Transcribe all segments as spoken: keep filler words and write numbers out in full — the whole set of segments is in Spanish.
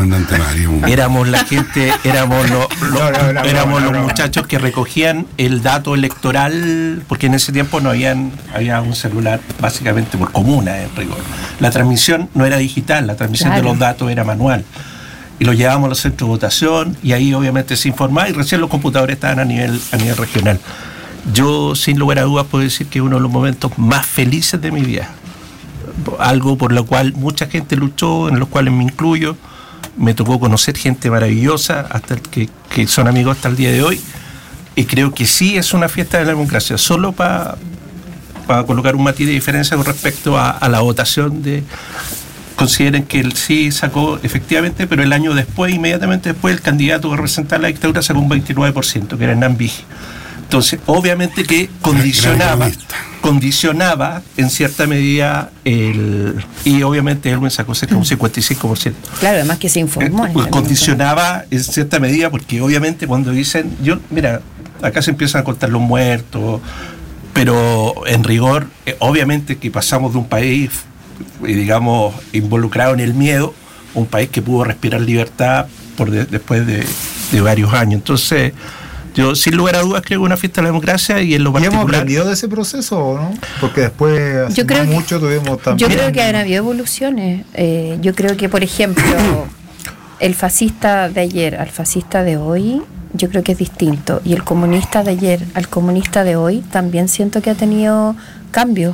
comandante Mario. Éramos la gente, éramos, lo, lo, no, no, no, éramos no, no, los no. muchachos que recogían el dato electoral, porque en ese tiempo no habían, había un celular básicamente por comuna, en rigor. La transmisión no era digital, la transmisión Claro. de los datos era manual. Y lo llevábamos a los centros de votación y ahí obviamente se informaba y recién los computadores estaban a nivel, a nivel regional. Yo, sin lugar a dudas, puedo decir que es uno de los momentos más felices de mi vida. Algo por lo cual mucha gente luchó, en los cuales me incluyo. Me tocó conocer gente maravillosa, hasta el que, que son amigos hasta el día de hoy. Y creo que sí es una fiesta de la democracia. Solo para pa colocar un matiz de diferencia con respecto a, a la votación de... Consideren que el sí sacó efectivamente, pero el año después, inmediatamente después, el candidato que representaba la dictadura sacó un veintinueve por ciento, que era Hernán Vigi. Entonces, obviamente que condicionaba, condicionaba en cierta medida el... Y obviamente Elwin sacó cerca de un cincuenta y cinco por ciento. Claro, además que se informó. Eh, pues condicionaba en cierta medida, porque obviamente cuando dicen... yo Mira, acá se empiezan a contar los muertos, pero en rigor, eh, obviamente que pasamos de un país, eh, digamos, involucrado en el miedo, un país que pudo respirar libertad por de, después de, de varios años. Entonces... Yo, sin lugar a dudas, creo que una fiesta de la democracia y en lo ¿Y particular... hemos aprendido de ese proceso o no? Porque después, hace Yo creo no que- mucho, tuvimos también... Yo creo que han habido evoluciones. Eh, yo creo que, por ejemplo, el fascista de ayer al fascista de hoy, yo creo que es distinto. Y el comunista de ayer al comunista de hoy, también siento que ha tenido cambios.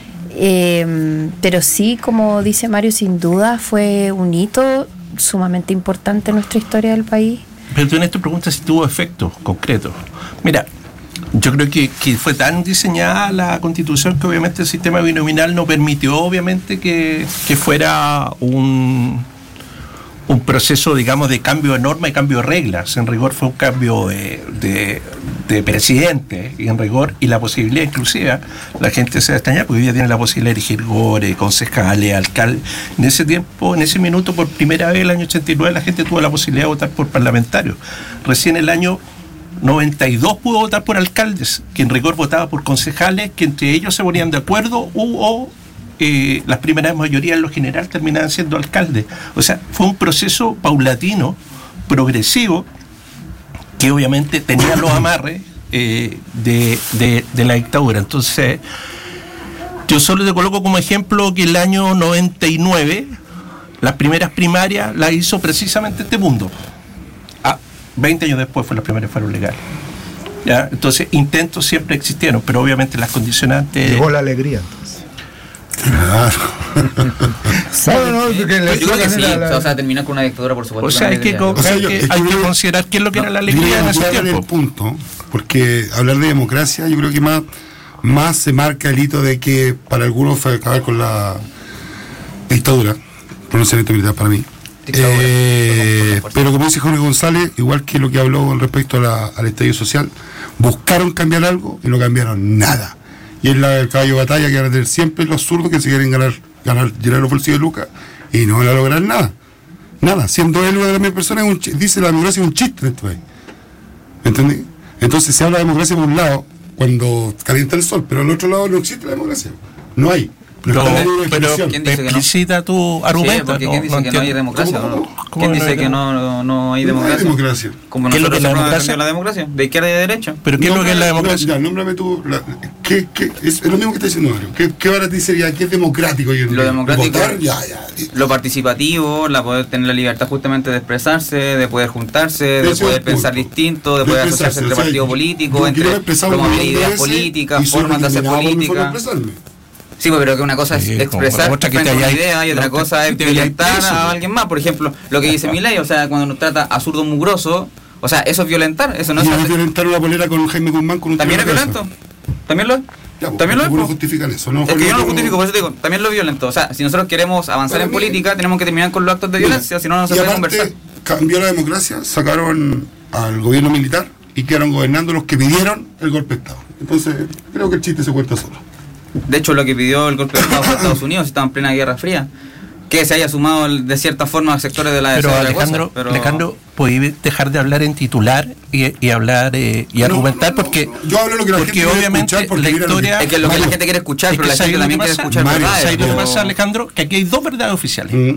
Eh, pero sí, como dice Mario, sin duda fue un hito sumamente importante en nuestra historia del país. Pero tú en esta pregunta si tuvo efectos concretos. Mira, yo creo que, que fue tan diseñada la Constitución que obviamente el sistema binominal no permitió obviamente que, que fuera un, un proceso, digamos, de cambio de norma y cambio de reglas. En rigor fue un cambio de, de, de presidente, y en rigor, y la posibilidad inclusive, la gente se va a extrañar porque hoy día tiene la posibilidad de elegir gore, concejales, alcaldes. En ese tiempo, en ese minuto, por primera vez, el año ochenta y nueve, la gente tuvo la posibilidad de votar por parlamentarios. Recién el año noventa y dos pudo votar por alcaldes, que en rigor votaba por concejales, que entre ellos se ponían de acuerdo o eh, las primeras mayorías en lo general terminaban siendo alcaldes. O sea, fue un proceso paulatino, progresivo, que obviamente tenía los amarres eh, de, de, de la dictadura. Entonces, yo solo te coloco como ejemplo que el año noventa y nueve, las primeras primarias las hizo precisamente este mundo. Ah, veinte años después fue las primarias fueron legales. ¿Ya? Entonces, intentos siempre existieron, pero obviamente las condicionantes... Llegó la alegría, entonces. Claro. No, no, porque la- Yo creo que sí, la- la- o sea, terminar con una dictadura, por supuesto. O sea, hay que, con co- O sea, hay yo- que, es que hay yo que creo- considerar qué es lo que era la Diría alegría en que ese claro en el tiempo. punto, porque hablar de democracia yo creo que más, más se marca el hito de que para algunos fue acabar con la dictadura, pronunciamiento militar para mí. Dictadura. Eh, pero como dice Jorge González, igual que lo que habló con respecto a la, al estallido social, buscaron cambiar algo y no cambiaron nada. Y es la, el caballo de batalla que van a tener siempre los zurdos que se quieren ganar, ganar llenar los bolsillos de lucas y no van a lograr nada. Nada, siendo él una de las mismas personas, un ch- dice la democracia es un chiste en este país. ¿Me entendí? Entonces se habla de democracia por un lado cuando calienta el sol, pero al otro lado no existe la democracia. No hay. No Pero, está en una pero definición. ¿quién dice que no? explicita tu Sí, argumento. porque no, ¿quién dice no que no hay entiendo. democracia? ¿Cómo, ¿no? cómo? ¿Cómo ¿Quién no dice hay que no, no, no hay No hay democracia? democracia. Como ¿Qué es lo nosotros que es la siempre hemos democracia? defendido la democracia, de izquierda y de derecha. Pero ¿qué es lo que es la democracia? Ya, nómbrame tú. La, ¿qué, qué, es, es lo mismo que está diciendo Mario. ¿Qué, qué para ti sería? ¿Qué es democrático? hoy en Lo día? democrático- Votar, ya, ya. Lo participativo, la poder tener la libertad justamente de expresarse, de poder juntarse, de Ese es poder el pensar punto. distinto, de De poder expresarse, asociarse entre o sea, partidos yo- políticos, yo entre quiero expresarme promover un ideas montón de veces políticas, y soy formas de hacer discriminado por mi forma de política. expresarme. Sí, pues, pero que una cosa es Sí, como expresar otra que frente te a una hayáis- idea y otra no, cosa que es te hayáis violentar preso. a alguien más. Por ejemplo, lo que dice Milei, o sea, cuando nos trata a zurdo mugroso, o sea, eso es violentar, eso no Y es... no es hacer- violentar una polera con Jaime Guzmán con un También es tiro en la violento, cabeza. también lo es. Ya, pues, También lo es. algunos po. justifican eso. No, Es que yo no lo Fernando, justifico, por eso te digo, también lo es violento. O sea, si nosotros queremos avanzar Para en mí- política, tenemos que terminar con los actos de Mira, violencia, si no, no se y puede aparte, conversar. cambió la democracia, sacaron al gobierno militar y quedaron gobernando los que pidieron el golpe de Estado. Entonces, creo que el chiste se cuenta solo. De hecho, lo que pidió el golpe de Estado fue Estados Unidos, estaba en plena Guerra Fría. Que se haya sumado de cierta forma a sectores de la Pero de otra Alejandro, cosa, pero- Alejandro, ¿podéis dejar de hablar en titular y, y hablar eh, y No, argumentar? no, no, porque no. Yo hablo lo que la porque gente quiere obviamente escuchar, porque la mira lo que- historia... Es que es lo que la Mario, gente quiere escuchar, Es pero que la ¿sabes gente lo que también quiere pasa? escuchar Mario, verdades. ¿Sabes lo que pero- pasa, Alejandro? Que aquí hay dos verdades oficiales. Mm.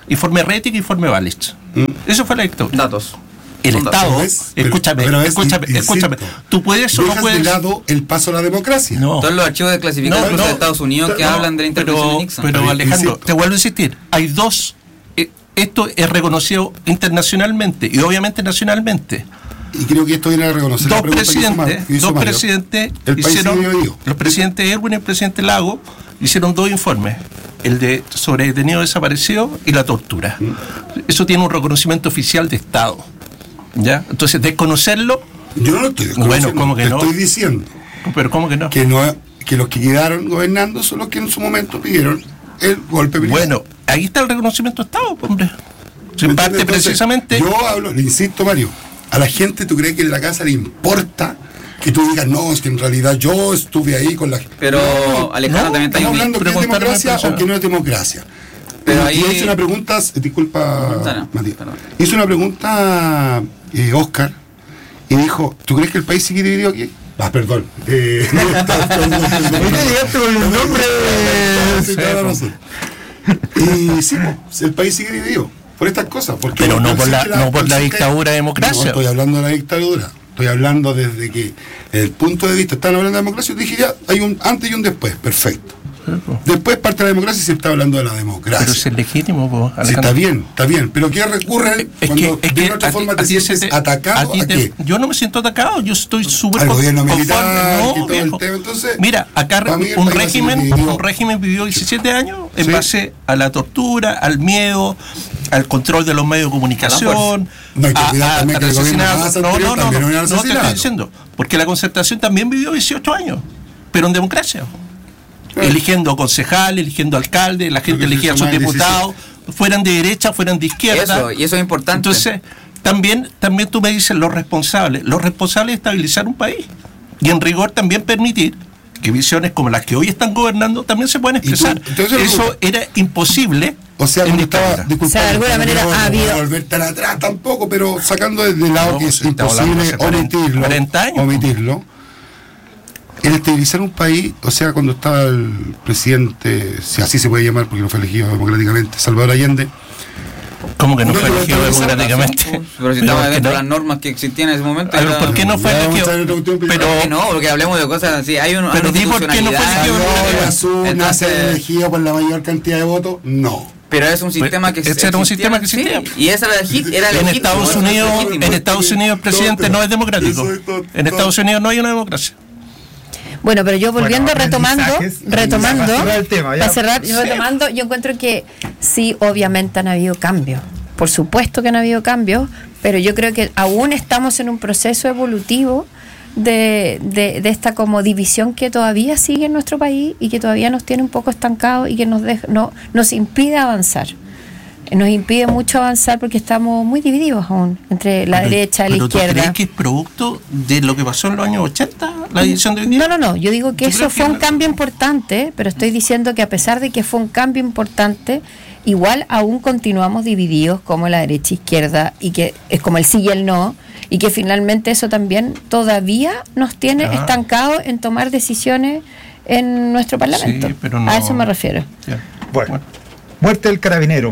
Informe Rettig y informe Balich. Mm. Eso fue la dictadura. Datos. El Son Estado, Pero es- pero- escúchame, pero es- escúchame, insisto, escúchame. Tú puedes o no Dejas puedes. de lado el paso a la democracia. No. Todos los archivos desclasificados No, incluso no. de Estados Unidos que No, hablan de la intervención Pero, de Nixon. pero Pero, Alejandro, insisto. te vuelvo a insistir, hay dos. eh, esto es reconocido internacionalmente y obviamente nacionalmente. Y creo que esto viene a reconocer Dos la pregunta que hizo Mar- presidentes, que hizo dos Mario. presidentes El país hicieron, sigue dividido. los presidentes Erwin y el presidente Lago hicieron dos informes, el de sobre detenidos desaparecidos y la tortura. Mm. Eso tiene un reconocimiento oficial de Estado. ¿Ya? Entonces, desconocerlo, Yo no lo estoy desconociendo, Bueno, ¿cómo que te no? estoy diciendo pero ¿cómo que no? que no que los que quedaron gobernando son los que en su momento pidieron el golpe militar. Bueno, ahí está el reconocimiento de Estado, hombre. Se ¿Me parte entiendes? Entonces, precisamente. Yo hablo, le insisto, Mario, a la gente, ¿tú crees que en la casa le importa que tú digas, no, es que en realidad yo estuve ahí con la... Pero, No, Alejandro, no, también está estamos ahí- hablando que es preguntarme, democracia profesor. o que no es democracia. Pero Y- ahí- y hice una pregunta, disculpa, No, no, Matías, perdón. hizo una pregunta eh, Oscar y dijo, ¿tú crees que el país sigue dividido aquí? Ah, perdón. Eh, no, llegaste con el nombre de- Sí, toda la razón. Y sí, pues, el país sigue dividido por estas cosas. Porque Pero no por la- existe no por la existe- dictadura de democracia. No, estoy hablando de la dictadura. Estoy hablando desde que el punto de vista, están hablando de democracia, yo dije ya, hay un antes y un después, perfecto. Después parte de la democracia y se está hablando de la democracia. Pero es legítimo, po, Sí, Alejandro. está bien, está bien. Pero ¿qué recurren Es cuando que, es de que otra a ti- forma a te ti se sientes te- atacado? a ti ¿A te- qué? Yo no me siento atacado, yo estoy súper Al con- gobierno conforme. militar No, y todo el viejo. tema, entonces, Mira, acá para mí el un país régimen, sigue dividido. un régimen vivió diecisiete años en Sí. base a la tortura, al miedo, al control de los medios de comunicación, No hay que a- olvidar a- también al que el gobierno asesinato. más No, anterior no, no, también no, era no te estoy asesinato. diciendo, porque la concertación también vivió dieciocho años, pero en democracia. Claro. Eligiendo concejal, eligiendo alcalde, la gente Lo que se elegía a sus llama el diputados, fueran de derecha, fueran de izquierda. Eso, y eso es importante. Entonces, también, también tú me dices los responsables. Los responsables de estabilizar un país. Y en rigor también permitir que visiones como las que hoy están gobernando también se puedan tú- expresar. entonces, Eso Rulo, era imposible. O sea, en cuando dictadura. estaba, disculpa, O sea, de alguna no manera quiero ha habido- volver tan atrás tampoco, pero sacando desde el lado No, que pues, es si estamos hablando imposible hace cuarenta, omitirlo, cuarenta años, omitirlo, el estabilizar un país, o sea, cuando estaba el presidente, si así se puede llamar porque no fue elegido democráticamente, Salvador Allende, Como que no, No, fue pero elegido estabilizar- democráticamente. Pero si Pero estaba que dentro de no- las normas que existían en ese momento. A ver, era- ¿por qué no fue Ya vamos a elegido? estar en otra cuestión, pero- Pero, Que no, porque hablemos de cosas así. Hay un, Pero una di por qué no fue institucionalidad. elegido Salvador no, Azul nace Entonces- elegido por la mayor cantidad de votos, no. Pero es un sistema que Ese era un existía, sistema que existía. sí, y esa era, legit- era en legítimo, Estados eso es Unidos, legítimo. en Estados Unidos el presidente no es democrático. Eso es todo- En todo. Estados Unidos no hay una democracia. Bueno, pero yo volviendo, Bueno, retomando, aprendizajes, retomando, para cerrar el tema, ya. para cerrar, y retomando, yo encuentro que sí, obviamente han habido cambios. Por supuesto que han habido cambios, pero yo creo que aún estamos en un proceso evolutivo de, de, de esta como división que todavía sigue en nuestro país y que todavía nos tiene un poco estancados y que nos deja, no, nos impide avanzar. Nos impide mucho avanzar porque estamos muy divididos aún entre la Pero- derecha y la pero ¿tú izquierda. crees que es producto de lo que pasó en los años ochenta, la división de hoy día? No, no, no, yo digo que ¿Tú eso crees fue que un no? cambio importante, pero estoy diciendo que a pesar de que fue un cambio importante, igual aún continuamos divididos como la derecha e izquierda, y que es como el sí y el no, y que finalmente eso también todavía nos tiene Ah. estancados en tomar decisiones en nuestro Parlamento. Sí, pero no- A eso me refiero. Ya. Bueno, muerte del carabinero.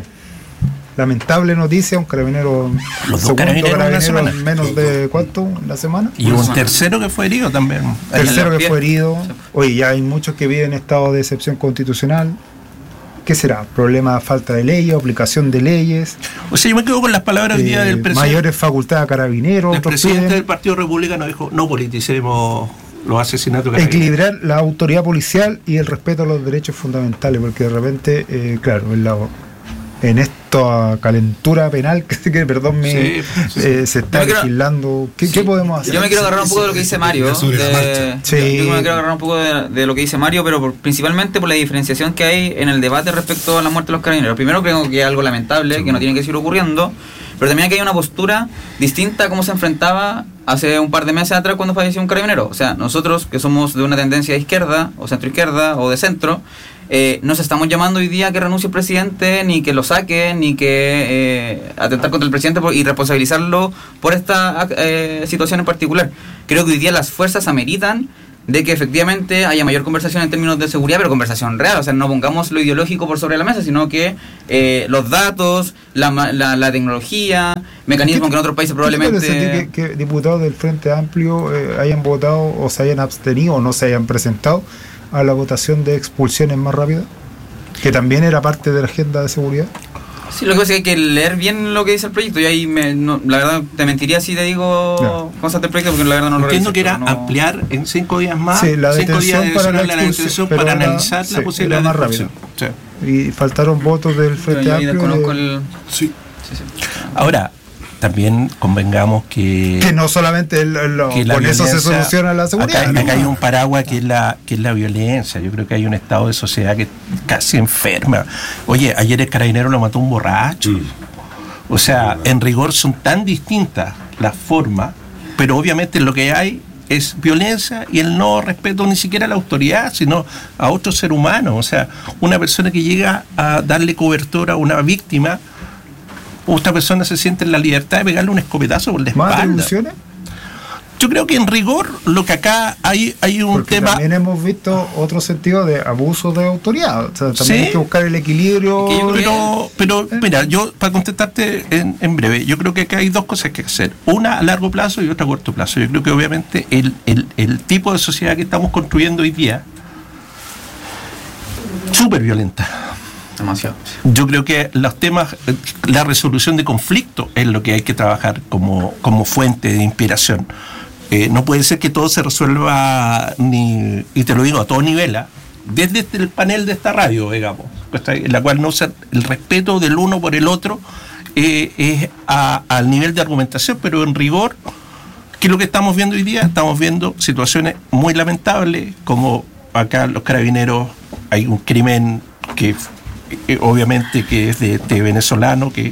Lamentable noticia, un carabinero, Los dos segundo carabineros en una carabinero en semana. menos de cuánto, en la semana. Y un tercero que fue herido también. Tercero que Bien. fue herido. Oye, ya hay muchos que viven en estado de excepción constitucional. ¿Qué será? ¿Problema de falta de leyes, aplicación de leyes? O sea, yo me quedo con las palabras hoy día eh, del presidente. mayores facultades a carabineros. El otros presidente piden del Partido Republicano dijo: no politicemos los asesinatos de carabineros. equilibrar la autoridad policial y el respeto a los derechos fundamentales, porque de repente, eh, claro, en, la, en esta calentura penal, que, que perdón, me, Sí, sí, sí. eh, se está Yo me quiero- legislando. ¿Qué, Sí. qué podemos hacer? Yo me quiero agarrar un poco de lo que dice Mario. Sobre la de- marcha. Sí. yo, yo me quiero agarrar un poco de, de lo que dice Mario, pero por- principalmente por la diferenciación que hay en el debate respecto a la muerte de los carabineros. Primero, creo que es algo lamentable, que no tiene que seguir ocurriendo, pero también que hay una postura distinta a cómo se enfrentaba hace un par de meses atrás cuando falleció un carabinero. O sea, nosotros que somos de una tendencia de izquierda, o centro izquierda, o de centro, eh, nos estamos llamando hoy día a que renuncie el presidente, ni que lo saque, ni que eh, atentar contra el presidente por- y responsabilizarlo por esta eh, situación en particular. Creo que hoy día las fuerzas ameritan de que efectivamente haya mayor conversación en términos de seguridad, pero conversación real, o sea, no pongamos lo ideológico por sobre la mesa, sino que eh, los datos, la, la, la tecnología, mecanismos que en otros países probablemente... ¿Qué te parece que, que diputados del Frente Amplio eh, hayan votado o se hayan abstenido o no se hayan presentado a la votación de expulsiones más rápidas? Que también era parte de la agenda de seguridad. Sí, lo que pasa es que hay que leer bien lo que dice el proyecto. Y ahí, me, no, la verdad, te mentiría si te digo no. cosas del proyecto, porque la verdad no lo Entiendo que era no... ampliar en cinco días más, sí, la cinco días de para la, la detención para analizar sí, la posibilidad de expulsión. Sí. Y faltaron votos del Frente Amplio. De... El... Sí. Sí, sí. Ahora, también convengamos que... Que no solamente el, el, que con eso se soluciona la seguridad. Acá, ¿no? acá hay un paraguas que es, la, que es la violencia. Yo creo que hay un estado de sociedad que casi enferma. Oye, ayer el carabinero lo mató un borracho. Mm. O sea, en rigor son tan distintas las formas, pero obviamente lo que hay es violencia y el no respeto ni siquiera a la autoridad, sino a otro ser humano. O sea, una persona que llega a darle cobertura a una víctima, esta persona se siente en la libertad de pegarle un escopetazo por la espalda. ¿Más atribuciones? Yo creo que en rigor lo que acá hay hay un Porque tema... también hemos visto otro sentido de abuso de autoridad. O sea, también ¿sí? hay que buscar el equilibrio. Pero, pero mira, yo para contestarte en, en breve, yo creo que acá hay dos cosas que hacer. Una a largo plazo y otra a corto plazo. Yo creo que obviamente el, el, el tipo de sociedad que estamos construyendo hoy día, súper violenta. Demasiado. Yo creo que los temas, la resolución de conflictos es lo que hay que trabajar como, como fuente de inspiración. Eh, no puede ser que todo se resuelva, ni, y te lo digo a todo nivel, ¿eh? Desde el panel de esta radio, digamos, en la cual no se, el respeto del uno por el otro eh, es a, al nivel de argumentación, pero en rigor, ¿qué es lo que estamos viendo hoy día? Estamos viendo situaciones muy lamentables, como acá los carabineros, hay un crimen que eh, obviamente que es de, de venezolano, que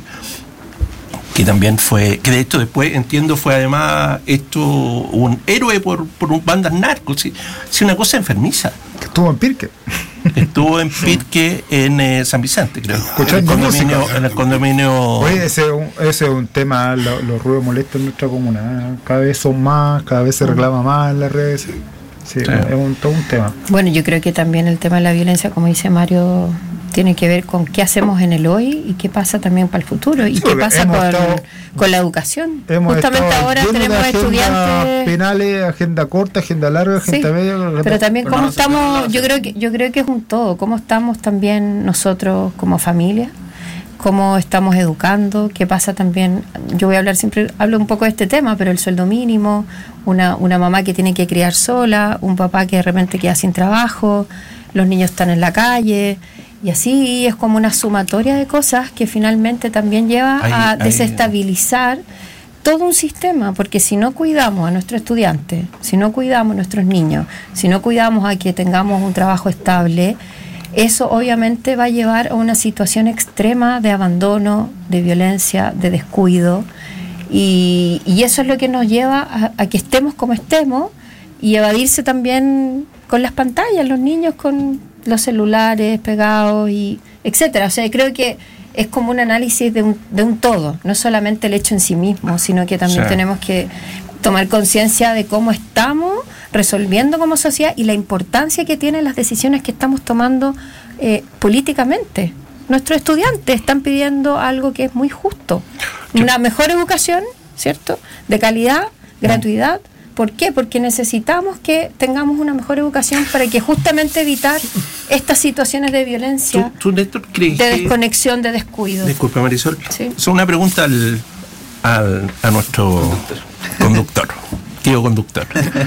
que también fue, que de hecho después entiendo fue además esto un héroe por, por un bandas narcos, sí, sí, una cosa enfermiza. Que estuvo en Pirque. Estuvo en Pirque en eh, San Vicente, creo. Escuchando en el condominio, música. en el condominio. Oye, ese, ese es un tema, lo, los ruidos molestos en nuestra comuna. Cada vez son más, cada vez se reclama más en las redes. Sí, sí. Es un, todo un tema. Bueno, yo creo que también el tema de la violencia, como dice Mario, tiene que ver con qué hacemos en el hoy y qué pasa también para el futuro y sí, qué pasa con, estado, con la educación. Justamente ahora tenemos estudiantes penales, agenda corta, agenda larga, agenda sí, media. Pero también cómo no, estamos, yo creo que yo creo que es un todo, cómo estamos también nosotros como familia, cómo estamos educando, qué pasa también. Yo voy a hablar siempre, hablo un poco de este tema, pero el sueldo mínimo, una una mamá que tiene que criar sola, un papá que de repente queda sin trabajo, los niños están en la calle. Y así es como una sumatoria de cosas que finalmente también lleva ahí, a desestabilizar ahí. Todo un sistema, porque si no cuidamos a nuestros estudiantes, si no cuidamos a nuestros niños, si no cuidamos a que tengamos un trabajo estable, eso obviamente va a llevar a una situación extrema de abandono, de violencia, de descuido, y, y eso es lo que nos lleva a, a que estemos como estemos y evadirse también con las pantallas, los niños con los celulares pegados y etcétera. O sea, creo que es como un análisis de un, de un todo, no solamente el hecho en sí mismo, sino que también sí. tenemos que tomar conciencia de cómo estamos resolviendo como sociedad y la importancia que tienen las decisiones que estamos tomando eh, políticamente. Nuestros estudiantes están pidiendo algo que es muy justo, una mejor educación, ¿cierto?, de calidad, gratuidad. ¿Por qué? Porque necesitamos que tengamos una mejor educación para que justamente evitar estas situaciones de violencia, ¿Tú, tú, Néstor, crees de desconexión, de descuido. Disculpa, Marisol. Sí. Es una pregunta al, al, a nuestro conductor, conductor tío conductor.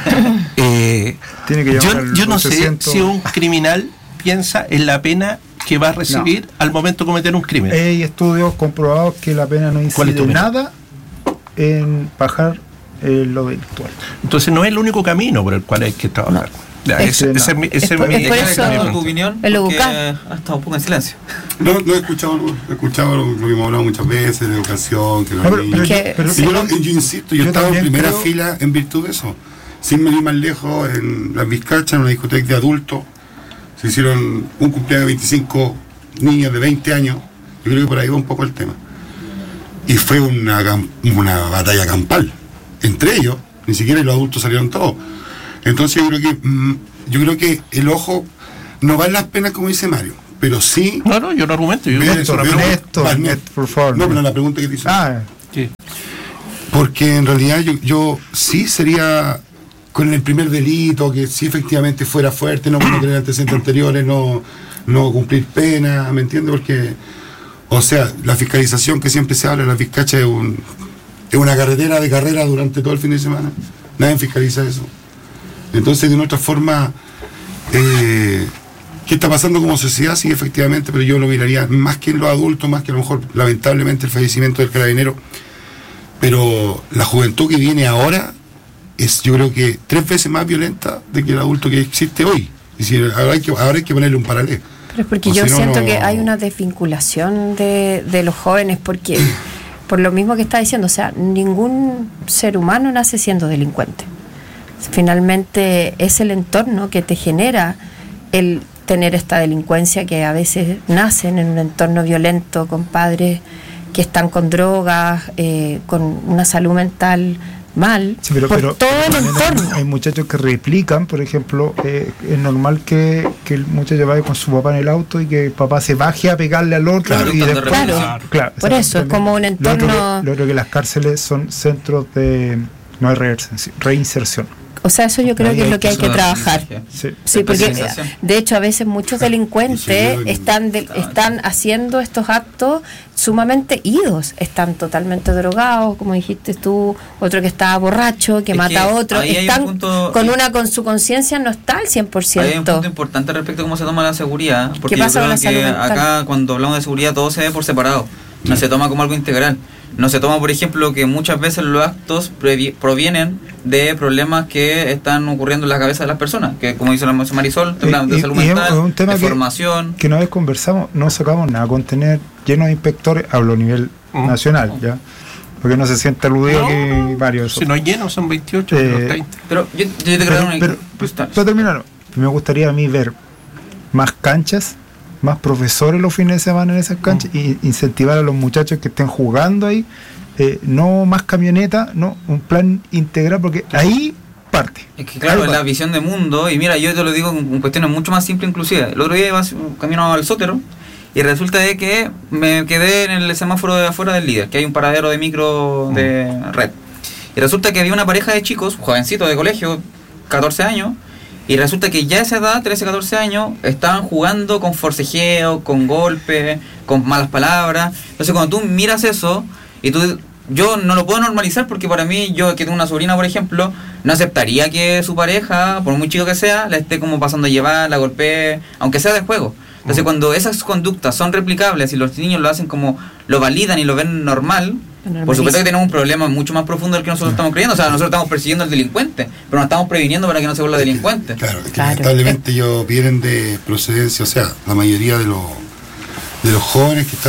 eh, Tiene que yo yo no sé si un criminal piensa en la pena que va a recibir no. al momento de cometer un crimen. Hay estudios comprobados que la pena no incide nada en bajar Eh, lo virtual. Entonces no es el único camino por el cual hay que trabajar. No. Ya, ese, ese, no. ese, ese es por, es por eso, es tu opinión, el porque ha estado un poco en silencio. No, no he escuchado, no, he escuchado lo, lo que hemos hablado muchas veces, de educación, que no, pero, pero, que, pero, sí. yo, yo insisto, yo, yo estaba en primera creo... fila en virtud de eso. Sin venir más lejos, en las Vizcachas, en una discoteca de adultos, se hicieron un cumpleaños de veinticinco niños de veinte años. Yo creo que por ahí va un poco el tema. Y fue una, una batalla campal. Entre ellos, ni siquiera los adultos salieron todos. Entonces yo creo que mm, yo creo que el ojo no va en las penas como dice Mario, pero sí. No, no, yo no argumento. Yo Néstor, Néstor, veo- Néstor, va, Néstor, por favor. No, pero la pregunta que te hizo. Ah, sí. Porque en realidad yo, yo sí sería con el primer delito, que sí efectivamente fuera fuerte, no, no tener antecedentes anteriores, no, no cumplir pena, ¿me entiendes? Porque, o sea, la fiscalización que siempre se habla, la fiscacha es, un, es una carretera de carrera durante todo el fin de semana. Nadie fiscaliza eso. Entonces, de una otra forma, eh, ¿qué está pasando como sociedad? Sí, efectivamente, pero yo lo miraría más que en los adultos, más que a lo mejor, lamentablemente, el fallecimiento del carabinero. Pero la juventud que viene ahora es, yo creo que tres veces más violenta de que el adulto que existe hoy. Es decir, ahora hay que, ahora hay que ponerle un paralelo. Pero es porque O yo si no, siento no- que hay una desvinculación de, de los jóvenes, porque por lo mismo que está diciendo, o sea, ningún ser humano nace siendo delincuente. Finalmente es el entorno que te genera el tener esta delincuencia, que a veces nacen en un entorno violento, con padres que están con drogas, eh, con una salud mental mal, sí, pero, por pero todo el también hay- entorno. Hay muchachos que replican, por ejemplo, eh, es normal que, que el muchacho vaya con su papá en el auto y que el papá se baje a pegarle al otro Claro, y tanto después, Claro. claro, Por eso, es como un Lo otro, entorno- que, lo otro que las cárceles son centros de no hay reinserción, reinserción. O sea, eso yo creo Ahí que es hay lo que hay Eso que de trabajar. aprendizaje. Sí. Sí, porque Especialización. de hecho a veces muchos delincuentes Sí, sí, están de- están haciendo estos actos sumamente idos, están totalmente drogados, como dijiste tú, otro que está borracho, que Es mata que a otro, ahí hay un están punto- con una con su conciencia no está al cien por Hay un ciento. punto importante respecto a cómo se toma la seguridad, porque ¿Qué pasa yo con creo la que salud mental? acá cuando hablamos de seguridad todo se ve por separado, no se toma como algo integral. No se toma, por ejemplo, que muchas veces los actos previ- provienen de problemas que están ocurriendo en la cabeza de las personas, que como dice la Marisol, Y- de y- salud y es mental, un tema de que- formación. Que una vez conversamos, no sacamos nada con tener llenos de inspectores, hablo a nivel Mm. nacional, ¿ya? Porque no se siente aludido No, que varios. Si no hay lleno, son veintiocho, Eh, pero treinta. Pero yo, yo te creo Pero, un pero, pues, está- para terminar, me gustaría a mí ver más canchas, más profesores los fines de semana en esas canchas y incentivar a los muchachos que estén jugando ahí, eh, no más camioneta, no, un plan integral, porque ahí parte. Es que claro, Ahí es la parte. visión de mundo, y mira, yo te lo digo con, con cuestiones mucho más simples inclusive. El otro día iba camino al Sótero y resulta de que me quedé en el semáforo de afuera del líder, que hay un paradero de micro de red. Y resulta que había una pareja de chicos, jovencitos de colegio, catorce años, y resulta que ya a esa edad, trece, catorce años, estaban jugando con forcejeo, con golpes, con malas palabras. Entonces cuando tú miras eso, y tú, yo no lo puedo normalizar porque para mí, yo que tengo una sobrina, por ejemplo, no aceptaría que su pareja, por muy chico que sea, la esté como pasando a llevar, la golpee, aunque sea de juego. Entonces cuando esas conductas son replicables y los niños lo hacen como, lo validan y lo ven normal, por supuesto que tenemos un problema mucho más profundo del que nosotros estamos creyendo. O sea, nosotros estamos persiguiendo al delincuente, pero nos estamos previniendo para que no se vuelva delincuente. Claro, es que Claro. lamentablemente ellos vienen de procedencia, o sea, la mayoría de los de los jóvenes que están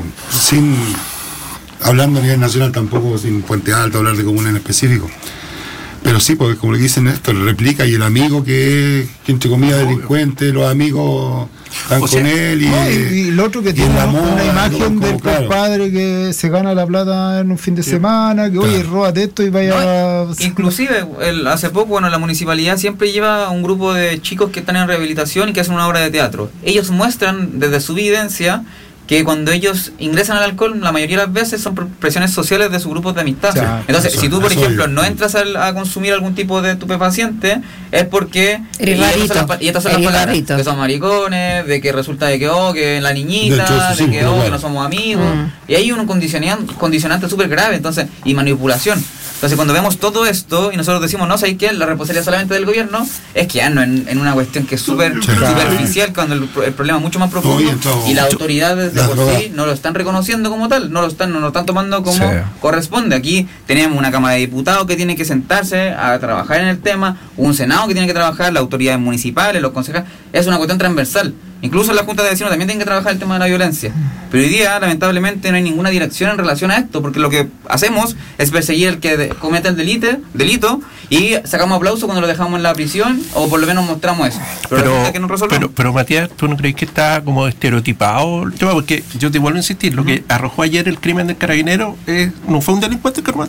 sin, hablando a nivel nacional tampoco, sin Puente Alto, hablar de comunas en específico. Pero sí, porque como le dicen esto, replica y el amigo que es, que entre comillas delincuente, los amigos están O con sea, él y, No, y, y el otro que y tiene en la una moda, imagen como- del claro. compadre que se gana la plata en un fin de semana, que oye, Claro. róbate esto y vaya a... Inclusive, el, hace poco, bueno, la municipalidad siempre lleva un grupo de chicos que están en rehabilitación y que hacen una obra de teatro. Ellos muestran desde su vivencia que cuando ellos ingresan al alcohol, la mayoría de las veces son pre- presiones sociales de su grupo de amistad. Sí, Entonces, eso- si tú, por eso ejemplo, yo. no entras al- a, consumir algún tipo de estupefaciente, es porque... Eres y estas son rarito, las pa- y estas son las eres palabras, rarito. que son maricones, de que resulta de que, oh, que la niñita, De hecho, eso sí, de que, claro. oh, que no somos amigos. Mm. Y hay un condicionante, condicionante súper grave, entonces, y manipulación. Entonces, cuando vemos todo esto y nosotros decimos, no, ¿sabes qué? La responsabilidad solamente del gobierno, es que ya no en, en una cuestión que es súper Sí. superficial, cuando el, el problema es mucho más profundo Oye, entonces, y las autoridades de las por drogas. sí no lo están reconociendo como tal, no lo están, no lo están tomando como Sí. corresponde. Aquí tenemos una Cámara de Diputados que tiene que sentarse a trabajar en el tema, un Senado que tiene que trabajar, las autoridades municipales, los concejales, es una cuestión transversal. Incluso la Junta de Vecinos también tiene que trabajar el tema de la violencia. Pero hoy día, lamentablemente, no hay ninguna dirección en relación a esto, porque lo que hacemos es perseguir al que de- comete el delito, delito y sacamos aplauso cuando lo dejamos en la prisión, o por lo menos mostramos eso. Pero, Pero, resulta que no resolvemos. pero, pero Matías, ¿tú no crees que está como estereotipado el tema? Porque yo te vuelvo a insistir, lo que arrojó ayer el crimen del carabinero eh, no fue un delincuente que lo mató.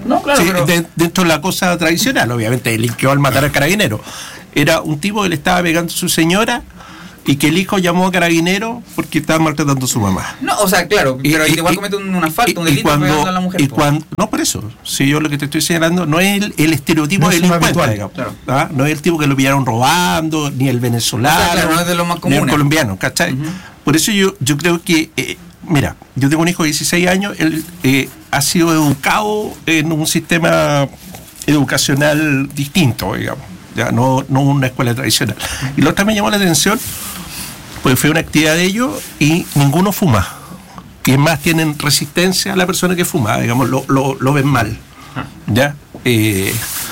No, claro, Sí, pero... de- dentro de la cosa tradicional, obviamente, delinquió al matar al carabinero. Era un tipo que le estaba pegando a su señora y que el hijo llamó a carabinero porque estaba maltratando a su mamá. No, o sea, claro, Y- pero y- igual y- comete un- una falta, un y delito cuando- pegando a la mujer. y po. cuando- no, por eso. Si yo lo que te estoy señalando no es el, el estereotipo No de es un delincuente, habitual, digamos. claro. ¿Ah? No es el tipo que lo pillaron robando, ni el venezolano, O sea, claro, no es de los más ni el comunes. colombiano, ¿cachai? Ujú. Por eso yo, yo creo que, eh, mira, yo tengo un hijo de dieciséis años, él eh, ha sido educado en un sistema educacional distinto, digamos, ya no, no una escuela tradicional. Y lo otro me llamó la atención, pues fue una actividad de ellos y ninguno fuma. Y es más, tienen resistencia a la persona que fuma, digamos, lo, lo, lo ven mal. ¿Ya? Eh,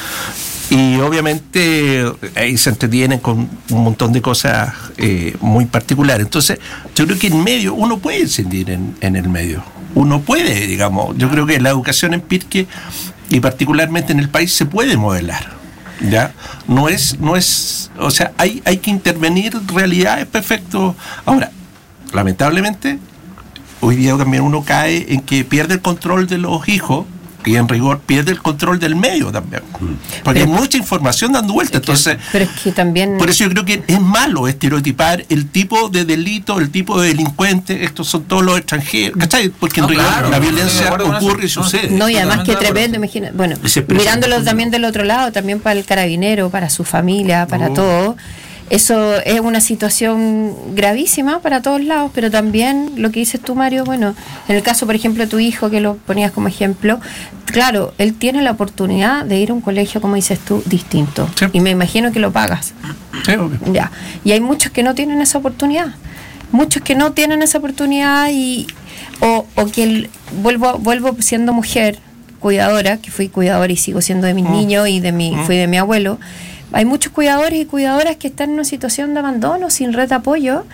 y obviamente ahí se entretienen con un montón de cosas eh, muy particulares. Entonces, yo creo que en medio, uno puede incidir en, en el medio. Uno puede, digamos, yo creo que la educación en Pirque y particularmente en el país se puede modelar. ¿Ya? No es, no es, o sea, hay, hay que intervenir realidades perfectos. Ahora, lamentablemente, hoy día también uno cae en que pierde el control de los hijos y en rigor pierde el control del medio también. Porque hay mucha información dando vuelta. Entonces, Pero es que también... por eso yo creo que es malo estereotipar el tipo de delito, el tipo de delincuente. Estos son todos los extranjeros, ¿cachai? Porque en No, rigor claro, la estoy de violencia acuerdo con ocurre y eso. No, sucede. No, y además que Totalmente de acuerdo. tremendo, imagina, bueno, Y se expresa mirándolo en también del otro lado, también para el carabinero, para su familia, para No. todo, eso es una situación gravísima para todos lados, pero también lo que dices tú, Mario, bueno, en el caso, por ejemplo, de tu hijo, que lo ponías como ejemplo, claro, él tiene la oportunidad de ir a un colegio, como dices tú, distinto, Sí. y me imagino que lo pagas. Sí, obvio. Ya. Y hay muchos que no tienen esa oportunidad. Muchos que no tienen esa oportunidad y o, o que el- vuelvo vuelvo siendo mujer cuidadora, que fui cuidadora y sigo siendo de mis Mm. niños y de mi Mm. fui de mi abuelo. Hay muchos cuidadores y cuidadoras que están en una situación de abandono, sin red de apoyo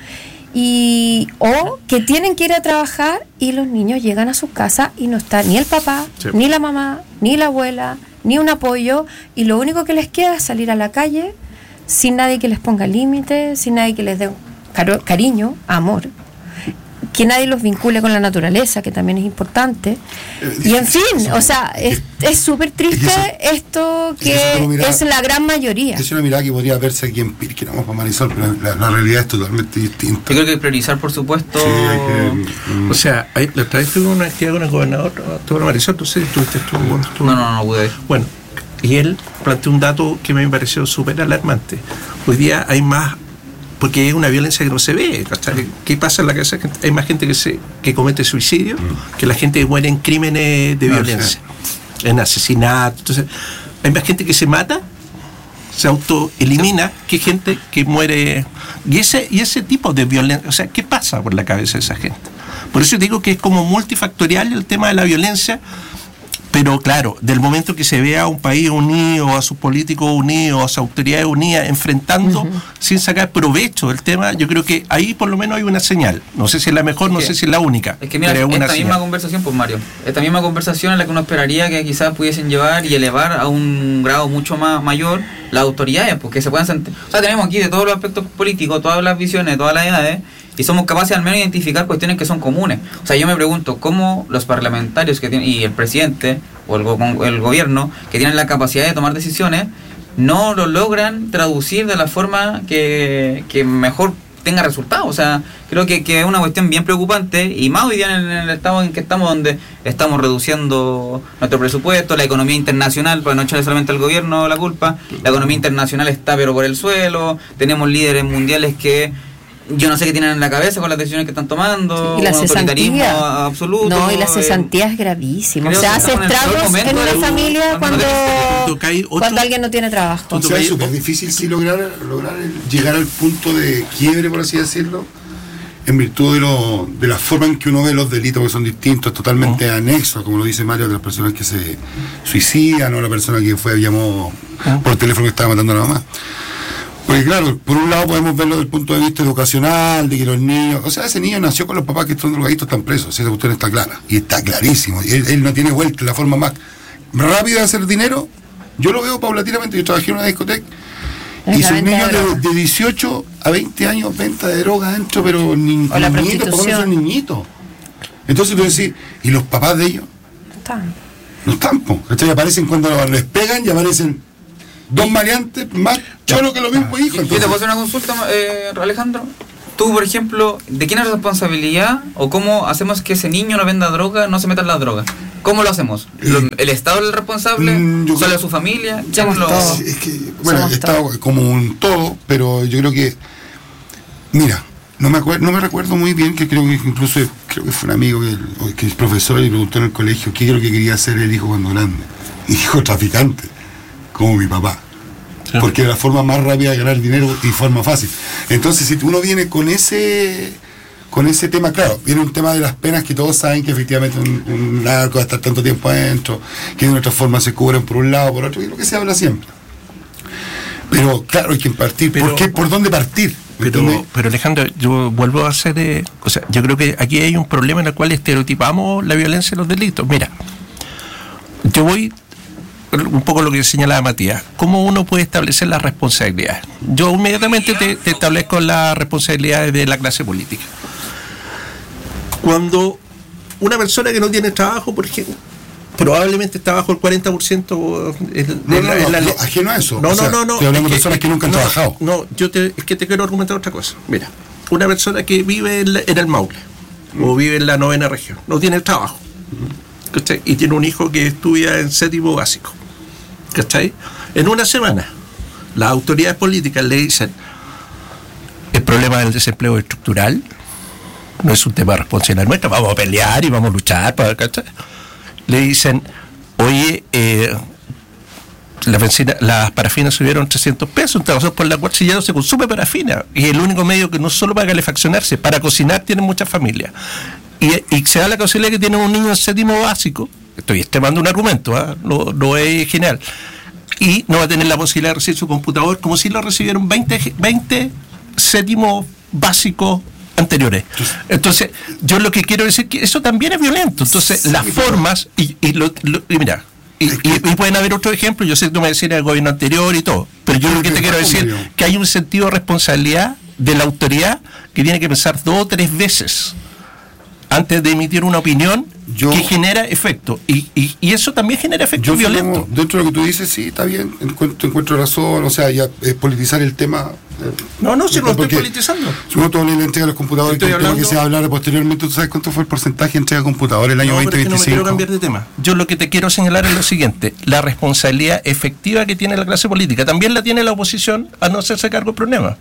y o que tienen que ir a trabajar y los niños llegan a sus casas y no está ni el papá, Sí. ni la mamá, ni la abuela, ni un apoyo y lo único que les queda es salir a la calle sin nadie que les ponga límites, sin nadie que les dé caro- cariño, amor, que nadie los vincule con la naturaleza, que también es importante. Y en fin, o sea, es es súper triste esto es que eso que como mira- es la gran mayoría. Es una mirada que podría verse aquí en Pirque, no vamos para Marisol, pero la, la realidad es totalmente distinta. Yo creo que priorizar, por supuesto... Sí, hay que, mm, O sea, hay- la otra vez tuve una actividad con el gobernador, Arturo Marisol, no sé si estuviste tú. bueno, estuvo- No, no, no pude. Bueno, y él planteó un dato que me pareció súper alarmante. Hoy día hay más, porque es una violencia que no se ve, ¿cachai? ¿Qué pasa en la casa? Hay más gente que se que comete suicidio que la gente que muere en crímenes de Ah, violencia, en asesinato. Entonces, hay más gente que se mata, se autoelimina, que gente que muere. Y ese, y ese tipo de violencia, o sea, ¿qué pasa por la cabeza de esa gente? Por eso digo que es como multifactorial el tema de la violencia. Pero claro, del momento que se vea a un país unido, a sus políticos unidos, a sus autoridades unidas, enfrentando Ujú. sin sacar provecho del tema, yo creo que ahí por lo menos hay una señal. No sé si es la mejor, no Es que- sé si es la única. Es que mira, pero es una esta misma señal. conversación, pues Mario, esta misma conversación en la que uno esperaría que quizás pudiesen llevar y elevar a un grado mucho más mayor las autoridades, porque se puedan sentir... O sea, tenemos aquí de todos los aspectos políticos, todas las visiones, todas las edades, y somos capaces al menos de identificar cuestiones que son comunes. O sea, yo me pregunto cómo los parlamentarios que tienen, y el presidente o el, go- el gobierno que tienen la capacidad de tomar decisiones no lo logran traducir de la forma que, que mejor tenga resultados. O sea, creo que, que es una cuestión bien preocupante y más hoy día en el, en el estado en que estamos, donde estamos reduciendo nuestro presupuesto, la economía internacional, para no echarle solamente al gobierno la culpa, la economía internacional está pero por el suelo, tenemos líderes mundiales que yo no sé qué tienen en la cabeza con las decisiones que están tomando, Y la un autoritarismo cesantía. absoluto. No, y la eh, cesantía es gravísima. O creo sea, que hace estamos en el peor estragos momento en una del- familia del cuando, mundo que hay otro- cuando alguien no tiene trabajo. O sea, es súper difícil sí lograr, lograr el- llegar al punto de quiebre, por así decirlo, en virtud de, lo, de la forma en que uno ve los delitos, que son distintos, totalmente anexos, como lo dice Mario, de las personas que se suicidan o la persona que fue llamó por teléfono que estaba matando a la mamá. Porque claro, por un lado podemos verlo desde el punto de vista educacional, de que los niños, o sea, ese niño nació con los papás que son drogaditos, están presos, esa cuestión está clara, y está clarísimo, y él, él no tiene vuelta, la forma más rápida de hacer dinero, yo lo veo paulatinamente, yo trabajé en una discoteca, Es y la sus venta niños de de, droga. de dieciocho a veinte años, venta de droga dentro, pero ni, O la niñitos, ¿por qué no son prostitución. niñitos? Entonces tú decís, ¿y los papás de ellos? Está. No están, po, ¿cachai? Aparecen cuando les pegan y aparecen dos maleantes más choros que los mismos hijos. Yo te puedo hacer una consulta, eh, Alejandro. Tú, por ejemplo, ¿de quién es la responsabilidad o cómo hacemos que ese niño no venda droga, no se meta en la droga? ¿Cómo lo hacemos? Eh, ¿El Estado es el responsable? Mm, yo ¿Solo creo- su familia? ¿Quién Somos lo- todos. Es que, bueno, Somos está todos. como un todo, pero yo creo que, mira, no me acuerdo, no me recuerdo muy bien, que creo que incluso creo que fue un amigo que, que es profesor y preguntó en el colegio qué creo que quería hacer el hijo cuando grande. Y dijo traficante, como mi papá. Sí. Porque era la forma más rápida de ganar dinero y forma fácil. Entonces, si uno viene con ese con ese tema, claro, viene un tema de las penas que todos saben que efectivamente un, un narco va a estar tanto tiempo adentro, que de otra forma se cubren por un lado, por otro, y lo que se habla siempre. Pero claro, hay que partir. Pero- ¿Por qué? ¿Por dónde partir? Pero, ¿Entiendes? pero Alejandro, yo vuelvo a hacer, eh, o sea, yo creo que aquí hay un problema en el cual estereotipamos la violencia y los delitos. Mira, yo voy un poco lo que señalaba Matías, ¿cómo uno puede establecer las responsabilidades? Yo inmediatamente te, te establezco las responsabilidades de la clase política. Cuando una persona que no tiene trabajo, por ejemplo, probablemente está bajo el cuarenta por ciento de, de No, no, la, no, en la no, ley. ajeno a eso. No, O no, sea, no, no. estoy hablando es de personas que nunca han no, trabajado. No, yo te, es que te quiero argumentar otra cosa. Mira, una persona que vive en, la- en el Maule o vive en la novena región, no tiene trabajo, ¿cachai? Y tiene un hijo que estudia en séptimo básico, ¿cachai? En una semana, las autoridades políticas le dicen: el problema del desempleo es estructural, no es un tema de responsabilidad nuestra, vamos a pelear y vamos a luchar para, ¿cachai? Le dicen: oye, eh, la benzina, las parafinas subieron trescientos pesos, razón por la cual si ya no se consume parafina, y el único medio que no solo para calefaccionarse, para cocinar tienen muchas familias, y, y se da la casualidad que tienen un niño en séptimo básico, estoy extremando un argumento, ¿eh? no, no es genial, y no va a tener la posibilidad de recibir su computador como si lo recibieron veinte, veinte séptimos básicos anteriores. Entonces, yo lo que quiero decir que eso también es violento. Entonces, Sí, las pero- formas, y, y, lo, lo- y mira, y, y- y pueden haber otros ejemplos, yo sé que tú me decías el gobierno anterior y todo, pero yo lo que te quiero decir que hay un sentido de responsabilidad de la autoridad que tiene que pensar dos o tres veces antes de emitir una opinión Yo- que genera efecto. Y, y, y eso también genera efecto Yo violento. supongo, dentro de lo que tú dices, sí, está bien, encuentro, encuentro razón, o sea, ya es politizar el tema. eh, No, no, si no estoy porque politizando. Si uno todavía le entrega los computadores, Estoy que es un tema hablando- que se va a hablar posteriormente, ¿tú sabes cuánto fue el porcentaje de entrega de computadores el año No, pero es que no me quiero veinte veinticinco? cambiar de tema. Yo lo que te quiero señalar es lo siguiente: la responsabilidad efectiva que tiene la clase política también la tiene la oposición a no hacerse cargo del problema.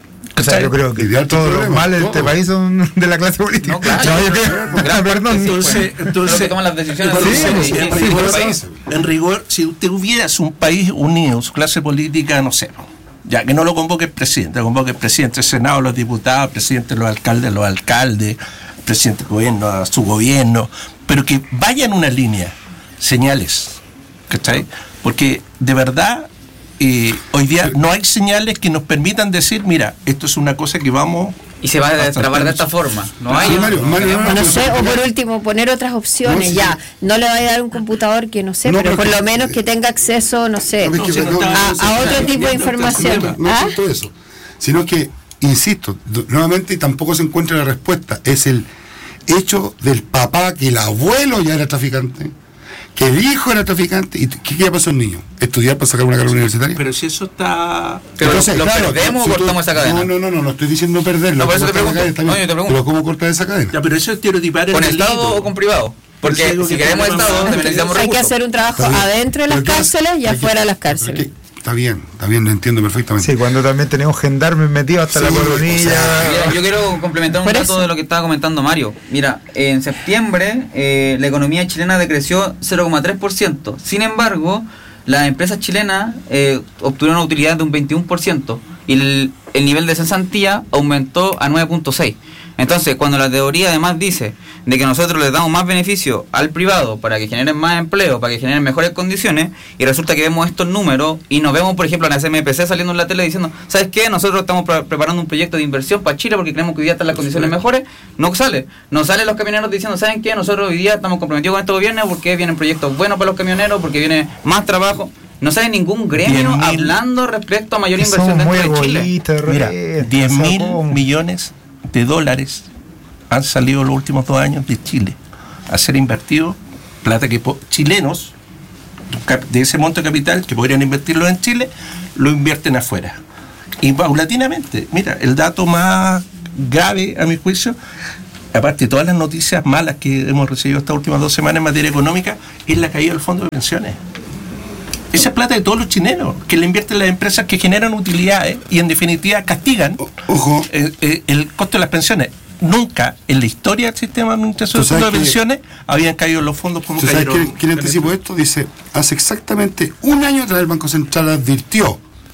O sea, yo creo que Ideal tu todos los problema, males de este todo. país son de la clase política. No, claro. No, yo creo- Gran perdón. parte, sí, Entonces, pues. entonces- Los que toman las decisiones entonces, son los en, políticos, rigor, el país. en rigor, si usted hubieras un país unido, su clase política, no sé, ya que no lo convoque el presidente, lo convoque el presidente del Senado, los diputados, el presidente, los alcaldes, los alcaldes, el presidente del gobierno, a su gobierno, pero que vayan una línea, señales, ¿cachai? Porque de verdad eh, hoy día no hay señales que nos permitan decir, mira, esto es una cosa que vamos Y se va a destrabar de esta forma. No hay. Sí, Mario, Mario, O no sé, o por Pero- último, poner otras opciones, No, sí, ya. sí. No le va a dar un computador que no sé, No, pero pero por que- lo menos que tenga acceso, no sé, No, es que- si no no, está- no, a, sí, a otro está tipo de viendo el información. problema. No ¿Ah? tanto eso, sino que, insisto, d- nuevamente tampoco se encuentra la respuesta. Es el hecho del papá que el abuelo ya era traficante, que el hijo era traficante. ¿Y qué, qué pasó el niño? ¿Estudiar para sacar una carrera universitaria? Pero si eso está... Pero Entonces, ¿lo claro, perdemos si o tú- cortamos esa cadena? No, no, no, no, no estoy diciendo perderlo. No, por eso te cortar la pregunto. cadena, está bien. No, yo te pregunto. Pero ¿cómo cortar esa cadena? Ya, pero eso es estereotipar el ¿Con delito. Estado o con privado? Por eso Porque digo si que queremos el problema Estado, es también necesitamos Hay que recursos. hacer un trabajo Está bien. adentro de las Pero ¿qué hace? cárceles y Hay que- afuera de las pero cárceles. que- Está bien, está bien, lo entiendo perfectamente. Sí, cuando también tenemos gendarmes metidos hasta Sí, la o coronilla. sea, Mira, yo quiero complementar un Por dato eso. de lo que estaba comentando Mario. Mira, en septiembre eh, la economía chilena decreció cero coma tres por ciento. Sin embargo, las empresas chilenas eh, obtuvieron una utilidad de un veintiuno por ciento y el, el nivel de cesantía aumentó a nueve punto seis por ciento. Entonces, cuando la teoría además dice de que nosotros les damos más beneficio al privado para que generen más empleo, para que generen mejores condiciones, y resulta que vemos estos números y nos vemos, por ejemplo, en la C M P C saliendo en la tele diciendo, ¿sabes qué? Nosotros estamos pre- preparando un proyecto de inversión para Chile porque creemos que hoy día están las condiciones mejores. No sale. No salen los camioneros diciendo, ¿saben qué? Nosotros hoy día estamos comprometidos con este gobierno porque vienen proyectos buenos para los camioneros, porque viene más trabajo. No sale ningún gremio diez mil hablando respecto a mayor Que inversión somos muy dentro de Chile. egoístas, Mira, re- diez o sea, mil ¿cómo? millones de dólares han salido los últimos dos años de Chile a ser invertidos plata que po- chilenos de ese monto de capital que podrían invertirlo en Chile, lo invierten afuera. Y paulatinamente, mira, el dato más grave, a mi juicio, aparte de todas las noticias malas que hemos recibido estas últimas dos semanas en materia económica, es la caída del fondo de pensiones. Esa es plata de todos los chilenos, que le invierten las empresas que generan utilidades y en definitiva castigan O- ojo. eh, eh, el costo de las pensiones. Nunca en la historia del sistema de administración ¿Tú de fondos de sabes que- pensiones habían caído los fondos como ¿Tú sabes cayeron. quién, quién anticipó esto? Dice, hace exactamente un año atrás el Banco Central advirtió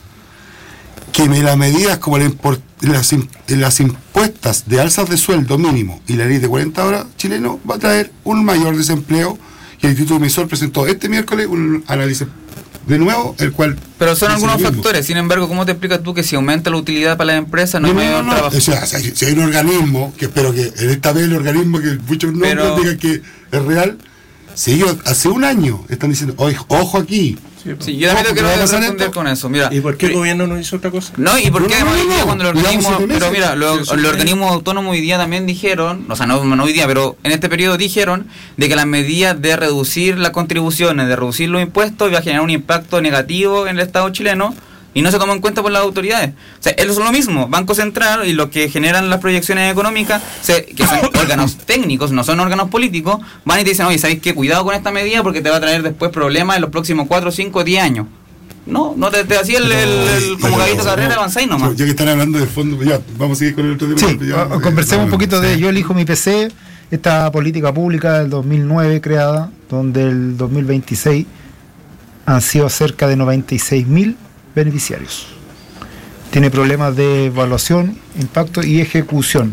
que en las medidas como la import- las, im- las impuestas de alzas de sueldo mínimo y la ley de cuarenta horas chileno va a traer un mayor desempleo, y el Instituto Emisor presentó este miércoles un análisis de nuevo, el cual... Pero son dice algunos lo mismo. factores. Sin embargo, ¿cómo te explicas tú que si aumenta la utilidad para las empresas no, No, hay no, mayor no, no. trabajo? O sea, si hay, si hay un organismo, que espero que en esta vez el organismo que muchos nombres Pero- digan que es real, si ellos hace un año están diciendo, "Oye, ojo aquí, Sí, yo también Ojo, te quiero ¿qué va a pasar responder esto? con eso. Mira, ¿Y por qué el gobierno no hizo otra cosa? No, y por qué No, no, además hoy no, día no. cuando los Llevamos organismos, siete meses. pero mira, los, Sí, los siete organismos autónomos hoy día también dijeron, o sea, no, no hoy día, pero en este periodo dijeron de que las medidas de reducir las contribuciones, de reducir los impuestos, iba a generar un impacto negativo en el Estado chileno y no se tomó en cuenta por las autoridades. O sea, es lo mismo, Banco Central y los que generan las proyecciones económicas, se, que son órganos técnicos, no son órganos políticos, van y te dicen, oye, ¿sabéis qué? Cuidado con esta medida porque te va a traer después problemas en los próximos cuatro, cinco, diez años. No, no te, te hacía el, el, el- como gavito carrera, avanzáis nomás. Ya que están hablando de fondo, ya, vamos a seguir con el otro tema. Sí, Ya, o- porque- conversemos un no, poquito de sí. Yo elijo mi P C, esta política pública del dos mil nueve creada, donde el dos mil veintiséis han sido cerca de noventa y seis mil beneficiarios. Tiene problemas de evaluación, impacto y ejecución.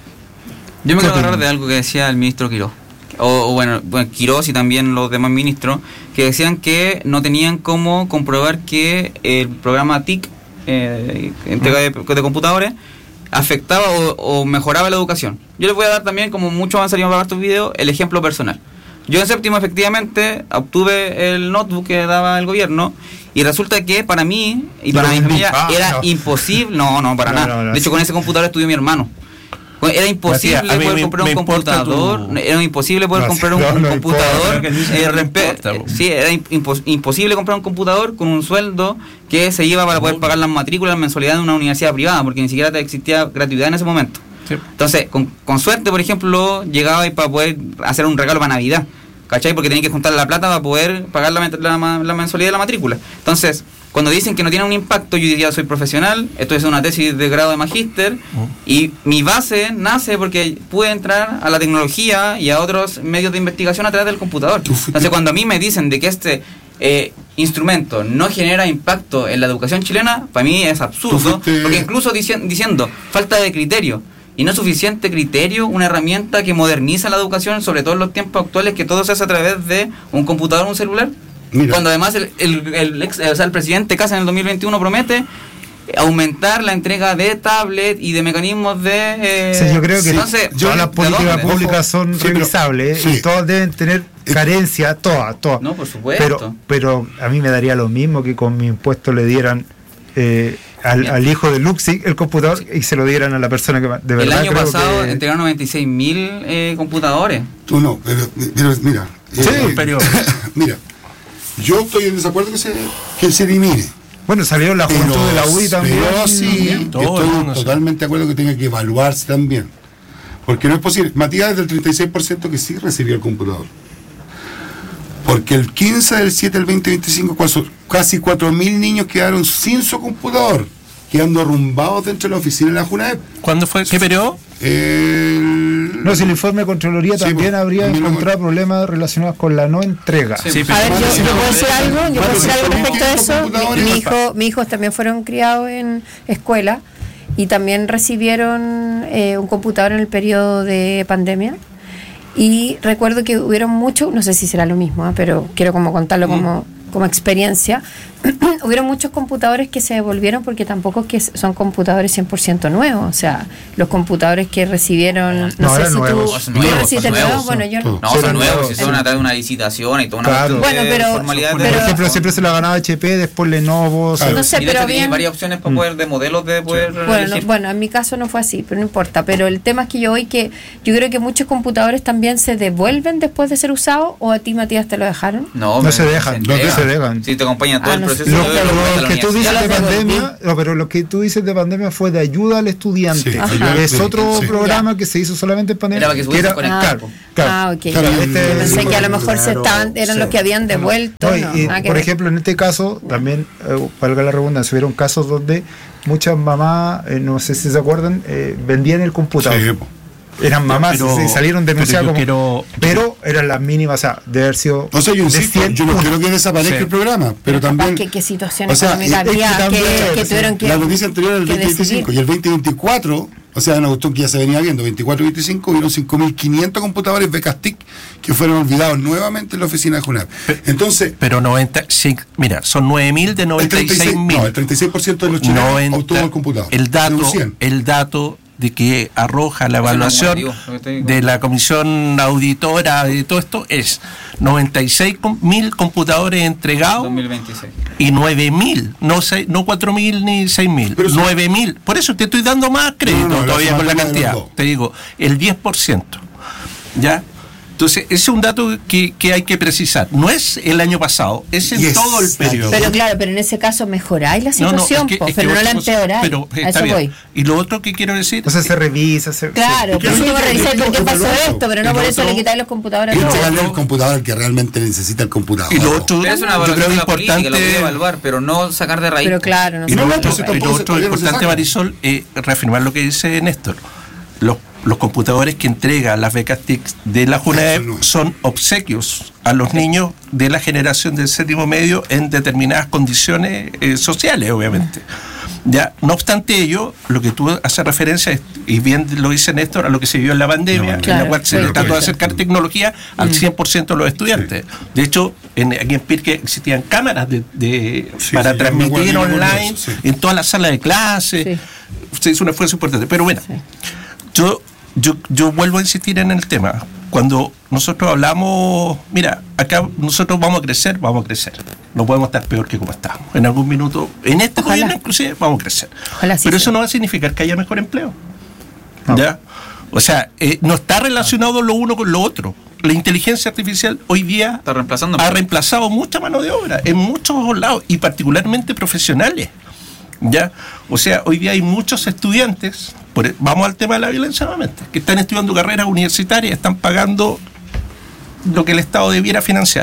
Yo me ¿Qué quiero agarrar opinan? de algo que decía el ministro Quirós. O, o bueno, bueno, Quirós y también los demás ministros, que decían que no tenían cómo comprobar que el programa T I C, eh, entrega de, de computadores, afectaba o, o mejoraba la educación. Yo les voy a dar también, como mucho avanzaríamos para estos videos, el ejemplo personal. Yo en séptimo efectivamente obtuve el notebook que daba el gobierno y resulta que para mí y para No, mi no, familia ah, era no. imposible, no, no, para No, nada. no, no, de hecho, sí. con ese computador estudió mi hermano. Era imposible Matías, a mí poder me- comprar me un importa computador, tu- era imposible poder No, comprar no, un, un no computador, importa, no eh, importa, respe- po. sí, era impos- imposible comprar un computador con un sueldo que se iba para poder Obvio. pagar las matrículas, las mensualidades de una universidad privada, porque ni siquiera te existía gratuidad en ese momento. Sí. Entonces, con, con suerte, por ejemplo, llegaba y para poder hacer un regalo para Navidad, ¿cachai? Porque tenía que juntar la plata para poder pagar la, met- la, ma- la mensualidad de la matrícula. Entonces, cuando dicen que no tiene un impacto, yo diría soy profesional, esto es una tesis de grado de magíster, y mi base nace porque pude entrar a la tecnología y a otros medios de investigación a través del computador. Tú fuiste- Entonces, cuando a mí me dicen de que este eh, instrumento no genera impacto en la educación chilena, para mí es absurdo, fuiste- porque incluso dici- diciendo falta de criterio, y no suficiente criterio, una herramienta que moderniza la educación, sobre todo en los tiempos actuales, que todo se hace a través de un computador o un celular. Mira. Cuando además el, el, el, ex- o sea, el presidente Casa en el dos mil veintiuno promete aumentar la entrega de tablet y de mecanismos de... eh, Sí, yo creo que entonces, todas las ¿de políticas dónde? públicas son Sí, pero- revisables sí. y todas deben tener carencia, todas, todas. No, por supuesto. Pero, pero a mí me daría lo mismo que con mi impuesto le dieran eh, al, al hijo de Luxig el computador y se lo dieran a la persona que de verdad El año creo pasado que- entregaron noventa y seis mil eh, computadores. Tú no, pero, pero mira. Sí. eh, Pero- mira, yo estoy en desacuerdo que se, que se elimine. Bueno, salió la juventud de la U D I también. Pero sí, Todo el estoy mundo, sí. totalmente de acuerdo que tenga que evaluarse también. Porque no es posible. Matías es del treinta y seis por ciento que sí recibió el computador. Porque el quince del siete del veinte veinticinco casi cuatro mil niños quedaron sin su computador, quedando arrumbados dentro de la oficina de la JUNAEP. ¿Cuándo fue? ¿Qué periodo? El... No, si el informe de Contraloría Sí, también pues, habría también lo- encontrado problemas relacionados con la no entrega. Sí. Sí, A ver, yo, yo puedo decir algo, yo puedo Bueno, decir algo pero respecto a ¿qué eso. computadores? Mi, mi hijo, mis hijos también fueron criados en escuela y también recibieron eh, un computador en el periodo de pandemia. Y recuerdo que hubieron muchos, no sé si será lo mismo, ¿eh? Pero quiero como contarlo como como experiencia, hubieron muchos computadores que se devolvieron porque tampoco es que son computadores cien por ciento nuevos. O sea, los computadores que recibieron, no, No, sé eran si nuevos. tú, Son tú nuevos, recibiste son nuevos, nuevos, bueno, yo no. No, Sí, son eran nuevos, nuevos. si son a través de una licitación y toda una Claro. cuestión de Bueno, pero- formalidades Por de- pero- ejemplo, siempre se la ganaba H P, después Lenovo. Claro. No sé, y de pero hecho tiene bien. varias opciones para poder de modelos de poder Bueno, elegir. no- bueno, en mi caso no fue así, pero no importa. Pero el tema es que yo hoy que yo creo que muchos computadores también se devuelven después de ser usados, o a ti, Matías, te lo dejaron. No, No se pero dejan, entrega. no se dejan. Sí, te acompañan todo Ah, el no sé. proceso. Lo, de- lo- de la lo que tú universidad. dices Ya de los devolví. pandemia, no, pero lo que tú dices de pandemia fue de ayuda al estudiante. Sí, Y ayuda al es otro estudiante, sí. programa que se hizo solamente en pandemia. Era para que se pudiese conectar, claro, po. claro. Ah, ok. Claro, Yo este- pensé que a lo mejor se Claro, estaban, eran sí. los que habían devuelto. No, y- no, y, nada que por ver. ejemplo, en este caso, también, eh, valga la redundancia, hubieron casos donde muchas mamás, eh, no sé si se acuerdan, eh, vendían el computador. Sí, po. Eran mamás Pero- y salieron denunciadas pero yo como. quiero- Pero eran las mínimas, o sea, de haber sido. O sea, yo de insisto, cien, yo no uno. quiero que desaparezca Sí. el programa, pero Capaz también... que qué situación o sea, económica es que había que, también, que sí. tuvieron que la noticia anterior era el que veinte veinticinco decidir. y el veinte veinticuatro, o sea, una cuestión que ya se venía viendo, veinticuatro veinticinco, hubieron cinco mil quinientos computadores B K S T I C que fueron olvidados nuevamente en la oficina de Junap. Entonces, Pero noventa, sí, mira, son nueve mil de el noventa y treinta y seis, seis mil. no, el treinta y seis por ciento de los chilenos noventa, obtuvo el computador. el dato, De un cien. el dato de que arroja la Eso no es evaluación motivo, lo que estoy de diciendo. la comisión auditora de todo esto es noventa y seis mil computadores entregados dos mil veintiséis. y nueve mil, no seis, no cuatro mil ni seis mil, Pero eso- nueve mil. Por eso te estoy dando más crédito No, no, la todavía con la suma de los cantidad. dos. Te digo, el diez por ciento. ¿Ya? Entonces, ese es un dato que, que hay que precisar. No es el año pasado, es en Y es todo el año. periodo. Pero claro, pero en ese caso mejoráis la No, no, situación, es que- po, es que pero no la otra cosa- empeoráis. Pero A está eso bien. voy. Y lo otro que quiero decir. O sea, se revisa. Se, Claro, se- por último el- revisáis el- por qué el- pasó el- esto, pero el no por otro- eso le quitáis los computadores Y a todos. entregarle el computador al que realmente necesita el computador. Y lo otro, Pero es una yo creo evaluación que de la política, la voy a importante. evaluar, pero no sacar de raíz. Pero claro, no Y sé. lo No, no, otro, pues, y tampoco lo se- otro todavía no se importante, saca. Marisol, es reafirmar lo que dice Néstor. Los, los computadores que entrega las becas T I C de la JUNAEP Eso no es. son obsequios a los niños de la generación del séptimo medio en determinadas condiciones eh, sociales, obviamente. Ya, no obstante ello, lo que tú haces referencia, es, y bien lo dice Néstor, a lo que se vio en la pandemia, en Claro, la cual se sí. trató de Puede acercar ser. tecnología al Mm. cien por ciento de los estudiantes. De hecho, en, aquí en Pirque existían cámaras de, de- Sí, para sí, yo me acuerdo, transmitir yo me acuerdo de online eso, sí. en todas las salas de clase. Sí. Se hizo un esfuerzo importante. Pero bueno, Sí. yo, yo, yo vuelvo a insistir en el tema. Cuando nosotros hablamos, mira, acá nosotros vamos a crecer, vamos a crecer. No podemos estar peor que como estamos. En algún minuto, en este Ojalá. gobierno inclusive, vamos a crecer. Ojalá sí Pero sea. eso no va a significar que haya mejor empleo. No. ¿Ya? O sea, eh, no está relacionado lo uno con lo otro. La inteligencia artificial hoy día Está reemplazando. ha reemplazado mucha mano de obra en muchos lados y particularmente profesionales. ¿Ya? O sea, hoy día hay muchos estudiantes, por, vamos al tema de la violencia nuevamente, que están estudiando carreras universitarias, están pagando lo que el Estado debiera financiar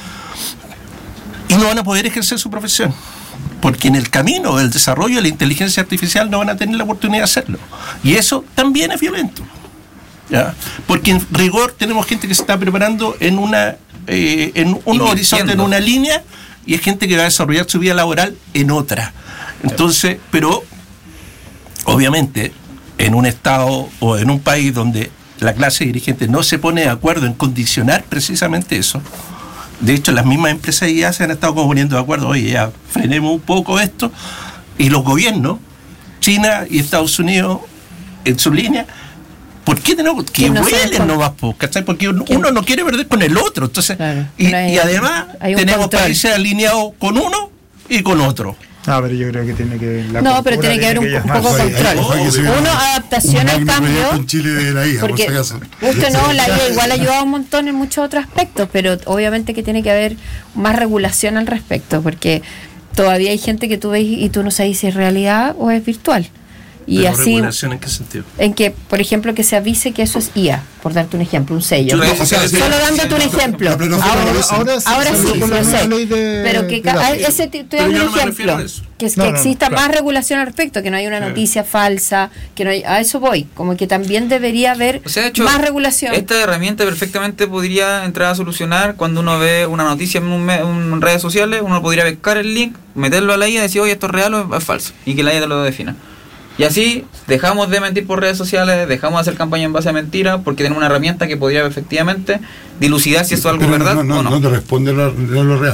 y no van a poder ejercer su profesión, porque en el camino del desarrollo de la inteligencia artificial no van a tener la oportunidad de hacerlo. Y eso también es violento. ¿Ya? Porque en rigor tenemos gente que se está preparando en una eh, en un Invirtiendo. horizonte, en una línea, y es gente que va a desarrollar su vida laboral en otra. Entonces, pero obviamente en un estado o en un país donde la clase dirigente no se pone de acuerdo en condicionar precisamente eso. De hecho, las mismas empresas ya se han estado como poniendo de acuerdo, oye, ya frenemos un poco esto, y los gobiernos, China y Estados Unidos, en su línea, ¿por qué tenemos que Que no se vuelen descon- nomás, po, ¿cachai? Porque uno, Que- uno no quiere perder con el otro, entonces, Claro, y, no hay- y además hay un tenemos control. países alineados con uno y con otro. Ah, pero yo creo que tiene que. la No, pero cultura tiene que haber un, un llamar. poco de Oye, control. ojo, que se viene Uno, un- adaptación un al magno proyecto cambio. en Chile de la I A, por Porque si acaso. justo no, la I A igual ha ayudado un montón en muchos otros aspectos, pero obviamente que tiene que haber más regulación al respecto, porque todavía hay gente que tú ves y tú no sabes si es realidad o es virtual. Y Pero así, ¿regulación en qué sentido? en que, por ejemplo, que se avise que eso es I A, por darte un ejemplo, un sello. Yo- O sea, sí, Solo dándote un ejemplo. La plataforma Ahora, lo hace. ahora, ahora salió sí, con la lo nueva sé. ley de- Pero que de ca- datos. ese te- estoy Pero dando yo un no me refiero ejemplo. a eso. Que, es- No, que no, no, exista claro. más regulación al respecto, que no haya una Sí. noticia falsa, que no hay, a eso voy, como que también debería haber O sea, de hecho, más regulación. esta herramienta perfectamente podría entrar a solucionar cuando uno ve una noticia en, un me- en redes sociales, uno podría buscar el link, meterlo a la I A y decir, oye, esto es real o es falso, y que la I A te lo defina. Y así dejamos de mentir por redes sociales, dejamos de hacer campaña en base a mentiras, porque tenemos una herramienta que podría efectivamente dilucidar si esto es algo Pero verdad no, no, o no. no te responde lo, lo, lo real.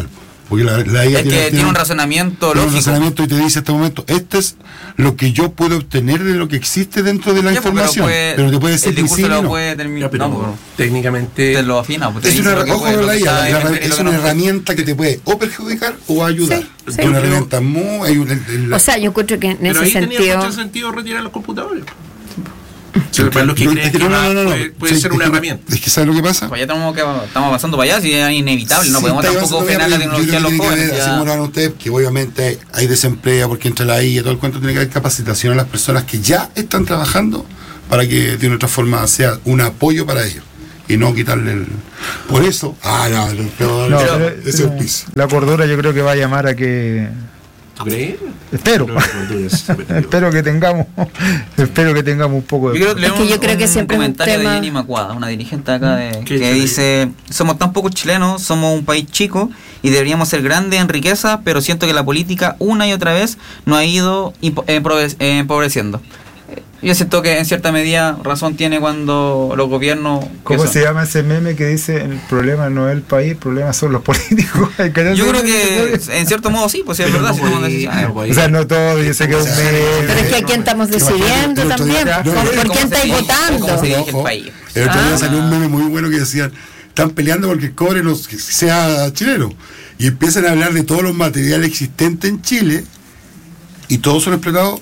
Porque la, la I A Es que tiene un razonamiento tiene un lógico. razonamiento y te dice en este momento, este es lo que yo puedo obtener de lo que existe dentro de la Ya, pues, información. puede- Pero te puede decir el que discurso sí, lo no. puede terminar. Ya, pero no, pues, técnicamente te lo afina. Pues, te Es dice una, lo que ojo puede, con lo la que I A, sabe, la- y lo es que una no puede. herramienta que te puede o perjudicar o ayudar. Sí, sí. Es una herramienta muy... Hay una, en la- O sea, yo encuentro que en Pero ese ahí tenía sentido. mucho sentido retirar los computadores. Sí, para los que No, creen es que que no, no, va- no, no, puede, puede sí, ser es una que- herramienta. Es que ¿sabes lo que pasa? Pues ya tenemos que, estamos avanzando para allá, si es inevitable. No Sí, podemos está tampoco avanzando frenar la bien, tecnología yo en los creo que tiene que jóvenes. haber, ya. así como hablan ustedes, que obviamente hay desempleo porque entre la I A y todo el cuento, tiene que haber capacitación a las personas que ya están trabajando para que de una otra forma sea un apoyo para ellos y no quitarle el... Por eso... Ah, no, no, no, No, no, pero, ese es un piso. la cordura yo creo que va a llamar a que ¿Tú crees? espero No, no, tú ya se perdió. espero que tengamos espero que tengamos un poco de Yo quiero leer Es que un, yo creo que un siempre es un comentario tema- de Jenny Macuada, una dirigente acá de, ¿Qué que dice? dice: somos tan pocos chilenos, somos un país chico y deberíamos ser grandes en riqueza, pero siento que la política una y otra vez nos ha ido impo- empobre- eh, empobreciendo. Eh, Yo siento que en cierta medida razón tiene cuando los gobiernos... ¿Cómo que se son- llama ese meme que dice el problema no es el país, el problema son los políticos? Yo creo que en cierto modo sí, pues sí, es Pero verdad, no si tomamos podí- decisiones. no podí- O sea, no todo, yo sé que es un meme. Pero es que a quién estamos decidiendo el otro día- también. no, ¿Por, no, por ¿cómo quién se estáis dirige? votando? ¿Cómo se dirige el Ojo, país? el otro día Ah. salió un meme muy bueno que decían, están peleando porque el cobre no sea chileno. Y empiezan a hablar de todos los materiales existentes en Chile y todos son explotados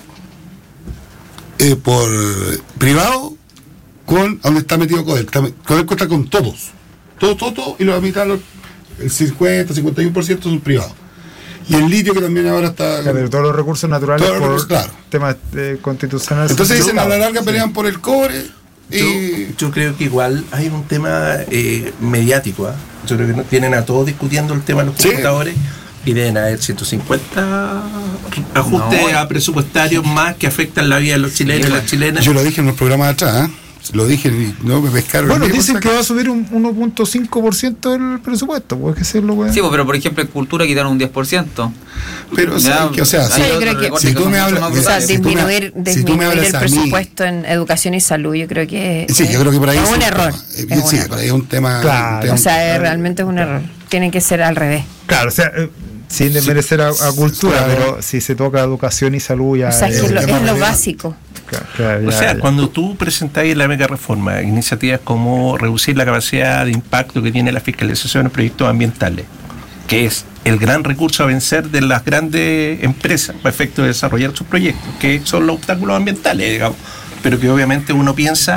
eh, por privado con donde está metido Codelco. Está- Codelco está con todos. Todos, todos, todos, y la mitad, los- el cincuenta, cincuenta y uno por ciento son privados. Y el litio que también ahora está... Ya, pero todos los recursos naturales Todos los por recursos, claro. temas eh, constitucionales. Entonces dicen, a la larga Sí. pelean por el cobre Yo, y... yo creo que igual hay un tema eh, mediático. ¿ah? Yo creo que no- tienen a todos discutiendo el tema de los Sí. computadores y deben haber ciento cincuenta ajustes No. a presupuestarios más que afectan la vida de los chilenos y las chilenas. Yo lo dije en los programas de atrás, ¿eh? Lo dije y no me pescaron. Bueno, ni por dicen si que va a acaso. subir un uno punto cinco por ciento del presupuesto, puede que serlo, weón. Sí, pues, pero por ejemplo en cultura quitaron un diez por ciento. Pero, o sea, Ya, que, o sea, hay si, yo otros creo que- recortes si tú son me mucho hablas- más O sea, brutales. si tú me- disminuir, si tú me disminuir hablas el a mí- presupuesto en educación y salud, yo creo que sí, yo creo que por ahí es es un un error. tema. Eh, Es un sí, error. por ahí es un tema. Claro. un tema- O sea, es- realmente es un error. Tiene que ser al revés. Claro, o sea, eh, sin desmerecer a, a cultura, claro. pero si se toca educación y salud ya O sea, es, es- que un lo, tema es lo real. básico. claro, claro, O ya- sea, ya. cuando tú presentáis en la mega reforma iniciativas como reducir la capacidad de impacto que tiene la fiscalización en proyectos ambientales, que es el gran recurso a vencer de las grandes empresas para efecto de desarrollar sus proyectos, que son los obstáculos ambientales, digamos, pero que obviamente uno piensa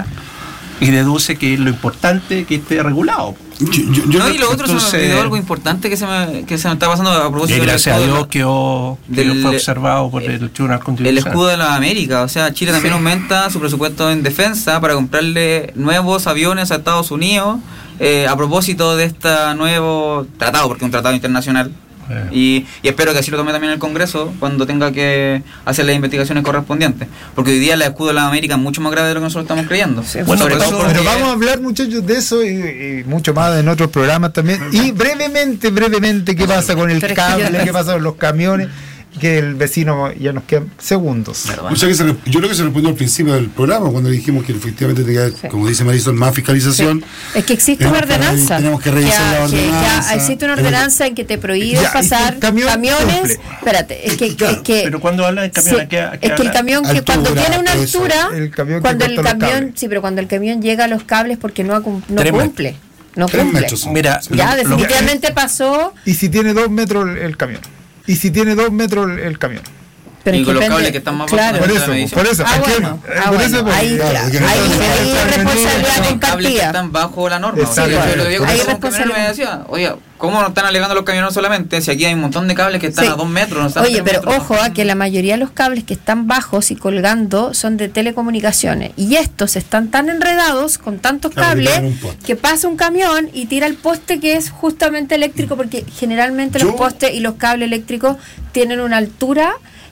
y deduce que es lo importante que esté regulado. Yo, yo- yo No, no- y lo otro se entonces- me olvidó algo importante que se me, que se me está pasando a Y propósito del gracias a escudo Dios de quedó, quedó- del- fue observado por el Tribunal la- el Constitucional. escudo de la América. O sea, Chile también aumenta su presupuesto en defensa para comprarle nuevos aviones a Estados Unidos eh, a propósito de este nuevo tratado, porque es un tratado internacional. Eh. Y, y espero que así lo tome también el Congreso cuando tenga que hacer las investigaciones correspondientes. Porque hoy día el escudo de la América es mucho más grave de lo que nosotros estamos creyendo. Sí, Bueno, Sobre pero- todo porque- Pero vamos a hablar, muchachos, de eso y, y mucho más en otros programas también. Y brevemente, brevemente, ¿qué pasa con el Pero es que cable? yo- ¿Qué pasa con los camiones? Que el vecino ya nos quedan segundos. o sea que se re- yo creo que se respondió al principio del programa cuando dijimos que efectivamente tenía que haber, Sí. como dice Marisol, más fiscalización. Es que existe Tenemos una que revi- ordenanza. tenemos que revisar ya, la que ya ordenanza. existe una Tenemos- ordenanza en que te prohíbe Ya, pasar y el camión camiones. cumple. Espérate, es que, Claro, es que pero cuando habla de camión, sí, ¿a qué- a qué es que el habla? camión que Altura, cuando tiene una eso. altura, El camión que cuando el corta los camión, cables. sí, pero cuando el camión llega a los cables porque no, ha cum- no Tres cumple, no Tres cumple. metros son. Mira, Ya lo- lo- definitivamente pasó, Y si tiene dos metros el, el camión. Y si tiene dos metros el, el camión. pero Y es con los depende- cables que están más claro. bajos Por de eso, la medición. por eso. Ah, aquí- bueno, eh, ah, por bueno, eso, porque- ahí, claro, claro, que no ahí, puede ser ahí el cable responsabilidad Tienen cables que compartida. están bajo la norma. Exacto. O sea, yo Hay lo digo responsabilidad. porque un camionero me decía, oye, ¿cómo no están alegando los camioneros solamente? Si aquí hay un montón de cables que están Sí. a dos metros. No están a Oye, tres pero metros. ojo a que la mayoría de los cables que están bajos y colgando son de telecomunicaciones y estos están tan enredados con tantos Claro, que cables tiran un poste. que pasa un camión y tira el poste que es justamente eléctrico porque generalmente los Yo- postes y los cables eléctricos tienen una altura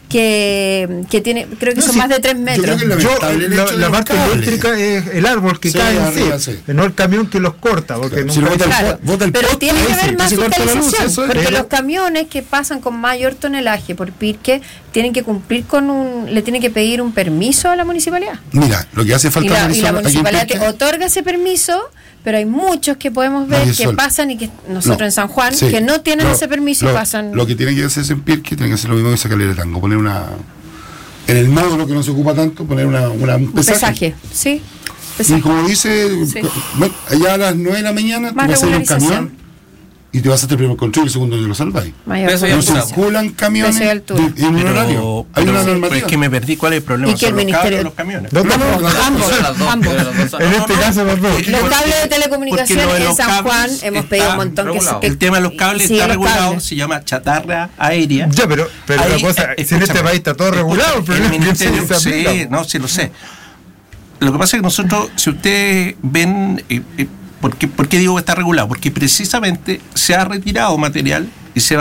que, que tiene, creo que No, son sí, más de tres yo metros. creo que la- Yo, lamentable el la, hecho de la los parte cables. eléctrica es el árbol que Sí, cae en arriba, sí, sí. no el camión que los corta, porque Claro, si nunca lo bota el Claro, po- bota el pero poste, tiene que ahí haber sí, más se corta la luz, fiscalización, eso es. porque Pero- los camiones que pasan con mayor tonelaje por Pirque tienen que cumplir con un, le tienen que pedir un permiso a la municipalidad. Mira, lo que hace Y falta la, y la Marisol, aquí en municipalidad te Pirque- otorga ese permiso, pero hay muchos que podemos ver Valle que Sol. pasan y que nosotros No, en San Juan, sí. que no tienen Lo- ese permiso lo, y pasan. Lo que tiene que hacerse en Pirque tiene que hacer lo mismo que sacarle de tango, poner una. En el módulo que no se ocupa tanto, poner una, una, un un pesaje. pesaje, sí. Y Pesaje. como dice, Sí. bueno, allá a las nueve de la mañana tú Más vas a ir en un regularización. camión y te vas a hacer el primer control y el segundo de lo salváis. Mayor Eso ya No es una- circulan camiones Peso y altura. de- en un Pero, horario. Hay pero- una pero normativa. es que me perdí cuál es el problema. Y que el ¿Son los ministerio- cables o los camiones? ¿Dónde? No, no, las dos ambos, cosas. Las dos, ambos. las dos son- En no, este no, caso, los dos. porque- Los porque- cables de porque telecomunicaciones lo de en los San cables Juan hemos está pedido un montón que se, regulado. que- El tema de los cables sí, está los regulado, cables. se llama chatarra aérea. Ya, pero, pero Ahí, la cosa, eh, si en este escúchame, país está todo regulado, escúchame, pero el ministerio, se sí, aplica. no, sí lo sé. Lo que pasa es que nosotros, si ustedes ven, eh, eh, ¿por qué, por qué digo que está regulado? Porque precisamente se ha retirado material y se va